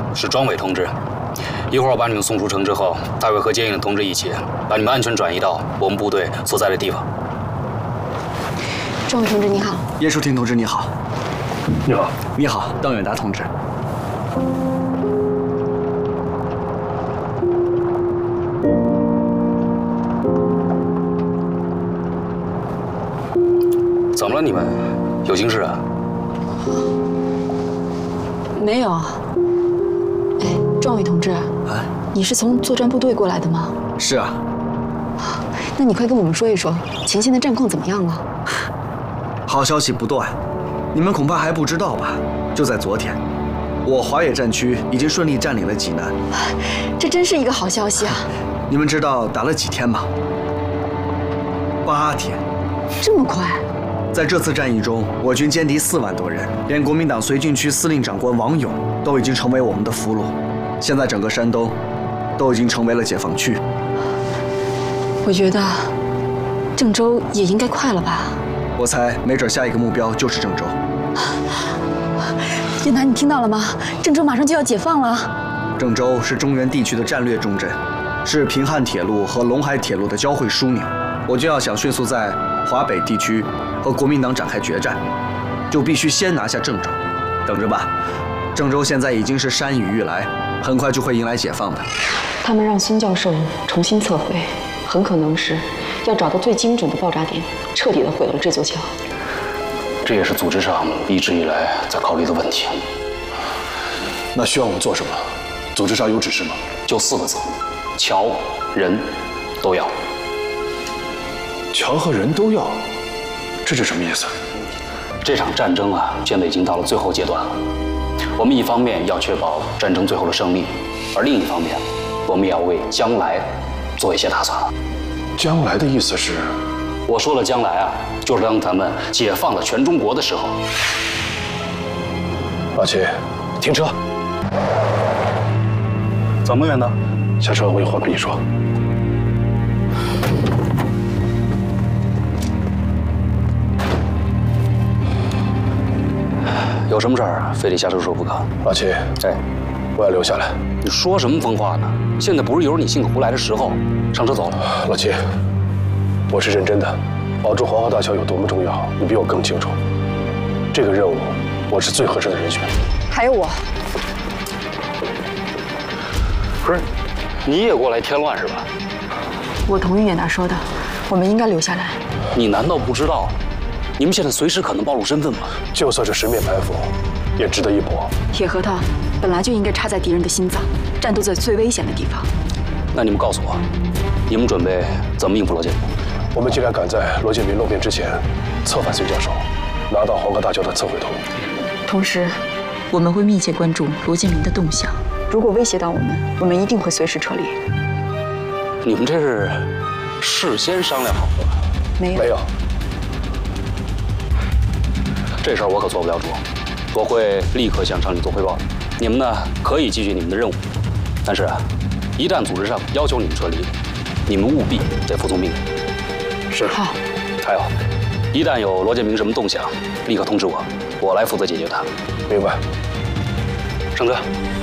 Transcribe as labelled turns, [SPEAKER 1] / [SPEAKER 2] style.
[SPEAKER 1] 是庄伟同志。一会儿我把你们送出城之后，他会和接应的同志一起把你们安全转移到我们部队所在的地方。
[SPEAKER 2] 庄伟同志你好，
[SPEAKER 3] 叶淑婷同志你好。
[SPEAKER 4] 你好，
[SPEAKER 3] 你好，邓远达同志。
[SPEAKER 1] 怎么了？你们有心事啊？
[SPEAKER 2] 没有。哎，庄伟同志，你是从作战部队过来的吗？
[SPEAKER 3] 是啊。
[SPEAKER 2] 那你快跟我们说一说前线的战况怎么样了？
[SPEAKER 3] 好消息不断，你们恐怕还不知道吧？就在昨天，我华野战区已经顺利占领了济南。
[SPEAKER 2] 这真是一个好消息啊！
[SPEAKER 3] 你们知道打了几天吗？8天。
[SPEAKER 2] 这么快？
[SPEAKER 3] 在这次战役中，我军歼敌4万多人，连国民党绥靖区司令长官王勇都已经成为我们的俘虏。现在整个山东都已经成为了解放区。
[SPEAKER 2] 我觉得郑州也应该快了吧？
[SPEAKER 3] 我猜没准下一个目标就是郑州。
[SPEAKER 2] 叶楠，你听到了吗？郑州马上就要解放了。
[SPEAKER 3] 郑州是中原地区的战略重镇，是平汉铁路和陇海铁路的交汇枢纽。我军要想迅速在华北地区和国民党展开决战，就必须先拿下郑州。等着吧，郑州现在已经是山雨欲来，很快就会迎来解放的。
[SPEAKER 2] 他们让孙教授重新测绘，很可能是要找到最精准的爆炸点，彻底的毁了这座桥。
[SPEAKER 1] 这也是组织上一直以来在考虑的问题。
[SPEAKER 4] 那需要我们做什么？组织上有指示吗？
[SPEAKER 1] 就4个字：桥、人都要。
[SPEAKER 4] 桥和人都要，这是什么意思？
[SPEAKER 1] 这场战争啊，现在已经到了最后阶段了。我们一方面要确保战争最后的胜利，而另一方面，我们也要为将来做一些打算。
[SPEAKER 4] 将来的意思是？
[SPEAKER 1] 我说了将来啊，就是当咱们解放了全中国的时候。
[SPEAKER 4] 老齐，停车。
[SPEAKER 1] 怎么远的？
[SPEAKER 4] 下车，我有话跟你说。
[SPEAKER 1] 有什么事儿非得下车说不可？
[SPEAKER 4] 老齐，
[SPEAKER 1] 哎，
[SPEAKER 4] 我要留下来。
[SPEAKER 1] 你说什么疯话呢？现在不是由着你信口胡来的时候。上车走了。
[SPEAKER 4] 老齐，我是认真的，保住黄河大桥有多么重要，你比我更清楚。这个任务，我是最合适的人选。
[SPEAKER 2] 还有我。
[SPEAKER 1] 不是，你也过来添乱是吧？
[SPEAKER 2] 我同意远达说的，我们应该留下来。
[SPEAKER 1] 你难道不知道，你们现在随时可能暴露身份吗？
[SPEAKER 4] 就算是十面埋伏，也值得一搏。
[SPEAKER 2] 铁核桃本来就应该插在敌人的心脏，战斗在最危险的地方。
[SPEAKER 1] 那你们告诉我，你们准备怎么应付罗建明？
[SPEAKER 4] 我们尽量赶在罗建明露面之前，策反孙教授，拿到黄河大桥的测绘图。
[SPEAKER 2] 同时，我们会密切关注罗建明的动向。如果威胁到我们一定会随时撤离。
[SPEAKER 1] 你们这是事先商量好的？
[SPEAKER 4] 没有。
[SPEAKER 1] 这事儿我可做不了主，我会立刻向上级做汇报。你们呢，可以继续你们的任务，但是，一旦组织上要求你们撤离，你们务必得服从命令。
[SPEAKER 4] 是。
[SPEAKER 2] 好。
[SPEAKER 1] 还有，一旦有罗建明什么动向，立刻通知我，我来负责解决他。
[SPEAKER 4] 明白。
[SPEAKER 1] 上车。